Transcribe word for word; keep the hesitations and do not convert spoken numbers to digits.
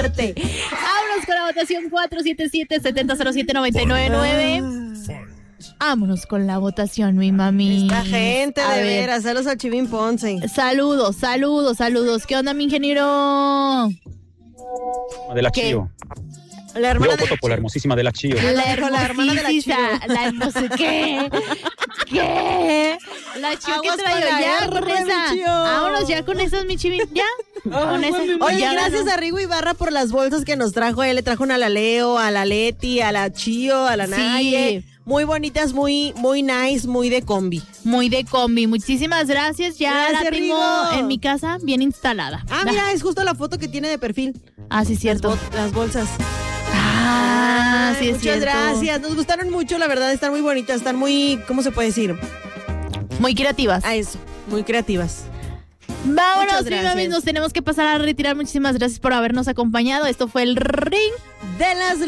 corte. Vámonos con la votación cuatro siete siete, siete cero cero siete, nueve nueve nueve. Vámonos con la votación, mi mami. Esta gente, A de ver. veras. Saludos al Chivín Ponce. Saludos, saludos, saludos. ¿Qué onda, mi ingeniero? De la ¿Qué? Chío. La Yo hermana de voto por la hermosísima de la Chío. La dijo la hermana de la hermosísima, la hermosa, ¿qué? ¿Qué? La Chío que Aguas traigo para la ya R, con esa. mi Chío. Vámonos ya con esas, mi chivín, ya. Con esa. Oye, Ya gracias ganó. a Rigo Ibarra por las bolsas que nos trajo. Él le trajo una a la Leo, a la Leti, a la Chío, a la Sí. Naye. Muy bonitas, muy, muy nice, muy de combi. Muy de combi. Muchísimas gracias. Ya Gracias, la tengo Rigo. en mi casa bien instalada. Ah, mira, es justo la foto que tiene de perfil. Ah, sí, cierto. Las, bo- las bolsas. Ah, sí, es Muchas cierto. gracias. Nos gustaron mucho, la verdad. Están muy bonitas, están muy, ¿cómo se puede decir? Muy creativas. A eso, muy creativas. Vámonos, Muchas mi gracias. mami. Nos tenemos que pasar a retirar. Muchísimas gracias por habernos acompañado. Esto fue el Ring De las